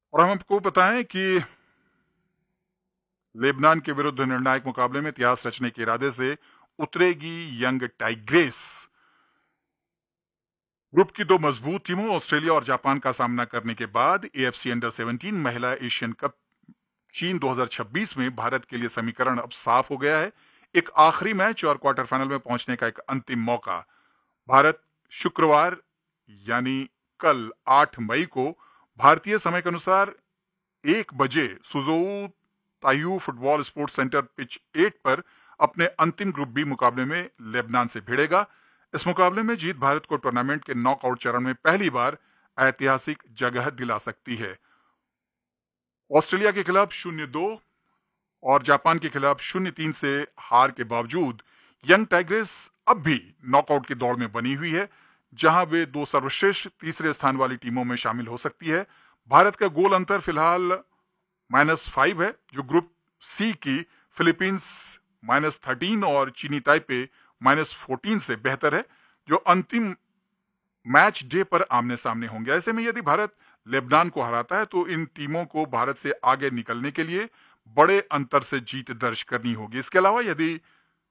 और हम आपको बताएं कि लेबनान के विरुद्ध निर्णायक मुकाबले में इतिहास रचने के इरादे से उतरेगी यंग टाइग्रेस। ग्रुप की दो मजबूत टीमों ऑस्ट्रेलिया और जापान का सामना करने के बाद एएफसी अंडर 17 महिला एशियन कप चीन 2026 में भारत के लिए समीकरण अब साफ हो गया है। एक आखिरी मैच और क्वार्टर फाइनल में पहुंचने का एक अंतिम मौका। भारत शुक्रवार यानी कल 8 मई को भारतीय समय के अनुसार 1 बजे सुजोऊ तायू फुटबॉल स्पोर्ट्स सेंटर पिच 8 पर अपने अंतिम ग्रुप बी मुकाबले में लेबनान से भिड़ेगा। इस मुकाबले में जीत भारत को टूर्नामेंट के नॉकआउट चरण में पहली बार ऐतिहासिक जगह दिला सकती है। ऑस्ट्रेलिया के खिलाफ 0-2 और जापान के खिलाफ 0-3 से हार के बावजूद यंग टाइग्रेस अब भी नॉकआउट की दौड़ में बनी हुई है, जहां वे दो सर्वश्रेष्ठ तीसरे स्थान वाली टीमों में शामिल हो सकती है। भारत का गोल अंतर फिलहाल -5 है, जो ग्रुप सी की फिलीपींस -13 और चीनी ताइपे -14 से बेहतर है, जो अंतिम मैच डे पर आमने सामने होंगे। ऐसे में यदि भारत लेबनान को हराता है तो इन टीमों को भारत से आगे निकलने के लिए बड़े अंतर से जीत दर्ज करनी होगी। इसके अलावा यदि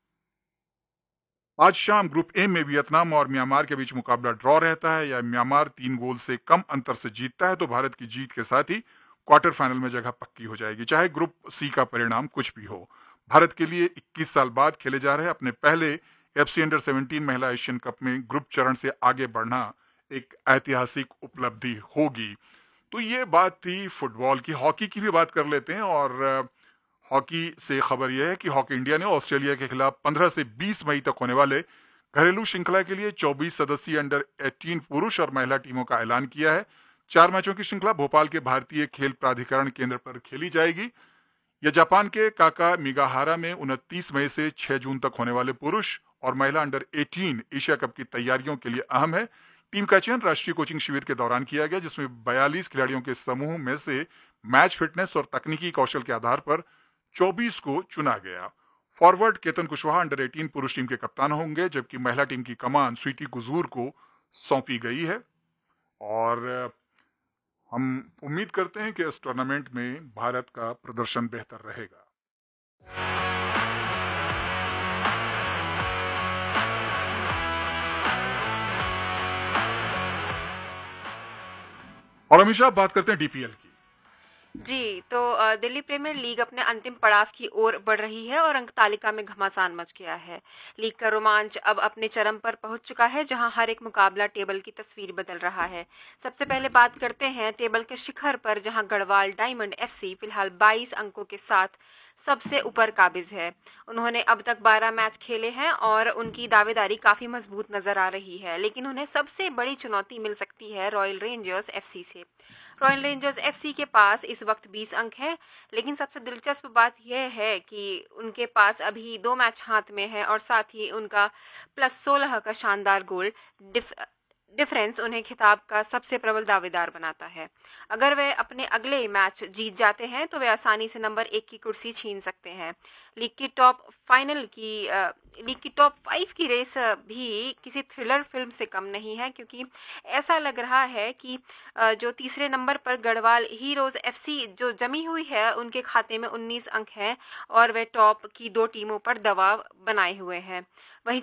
आज शाम ग्रुप ए में वियतनाम और म्यांमार के बीच मुकाबला ड्रॉ रहता है या म्यांमार 3 गोल से कम अंतर से जीतता है तो भारत की जीत के साथ ही क्वार्टर फाइनल में जगह पक्की हो जाएगी, चाहे ग्रुप सी का परिणाम कुछ भी हो। भारत के लिए 21 साल बाद खेले जा रहे अपने पहले एफसी अंडर 17 महिला एशियन कप में ग्रुप चरण से आगे बढ़ना एक ऐतिहासिक उपलब्धि होगी। तो ये बात थी फुटबॉल की। हॉकी की भी बात कर लेते हैं और हॉकी से खबर यह है कि हॉकी इंडिया ने ऑस्ट्रेलिया के खिलाफ 15 से 20 मई तक होने वाले घरेलू श्रृंखला के लिए 24 सदस्यीय अंडर 18 पुरुष और महिला टीमों का ऐलान किया है। 4 मैचों की श्रृंखला भोपाल के भारतीय खेल प्राधिकरण केंद्र पर खेली जाएगी। यह जापान के काका मिगाहारा में 29 मई से 6 जून तक होने वाले पुरुष और महिला अंडर 18 एशिया कप की तैयारियों के लिए अहम है। टीम का चयन राष्ट्रीय कोचिंग शिविर के दौरान किया गया, जिसमें 42 खिलाड़ियों के समूह में से मैच फिटनेस और तकनीकी कौशल के आधार पर 24 को चुना गया। फॉरवर्ड केतन कुशवाहा अंडर 18 पुरुष टीम के कप्तान होंगे, जबकि महिला टीम की कमान स्वीटी कुजूर को सौंपी गई है। और हम उम्मीद करते हैं कि इस टूर्नामेंट में भारत का प्रदर्शन बेहतर रहेगा। और हमेशा बात करते हैं डीपीएल की। जी, तो दिल्ली प्रीमियर लीग अपने अंतिम पड़ाव की ओर बढ़ रही है और अंक तालिका में घमासान मच गया है। लीग का रोमांच अब अपने चरम पर पहुंच चुका है, जहां हर एक मुकाबला टेबल की तस्वीर बदल रहा है। सबसे पहले बात करते हैं टेबल के शिखर पर, जहां गढ़वाल डायमंड एफसी फिलहाल 22 अंकों के साथ सबसे ऊपर काबिज है। उन्होंने अब तक 12 मैच खेले हैं और उनकी दावेदारी काफ़ी मजबूत नज़र आ रही है, लेकिन उन्हें सबसे बड़ी चुनौती मिल सकती है रॉयल रेंजर्स एफसी से। रॉयल रेंजर्स एफसी के पास इस वक्त 20 अंक हैं, लेकिन सबसे दिलचस्प बात यह है कि उनके पास अभी 2 मैच हाथ में है और साथ ही उनका +16 का शानदार गोल डिफरेंस उन्हें खिताब का सबसे प्रबल दावेदार बनाता है। अगर वे अपने अगले मैच जीत जाते हैं तो वे आसानी से नंबर 1 की कुर्सी छीन सकते हैं। लीग की टॉप 5 की रेस भी किसी थ्रिलर फिल्म से कम नहीं है, क्योंकि ऐसा लग रहा है कि जो तीसरे नंबर पर गढ़वाल हीरोज एफसी जो जमी हुई है, उनके खाते में 19 अंक हैं और वे टॉप की 2 टीमों पर दबाव बनाए हुए हैं। वहीं